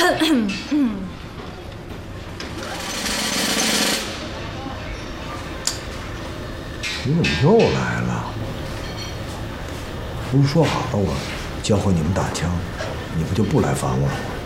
你怎么又来了？不是说好了我教会你们打枪，你不就不来烦我了吗？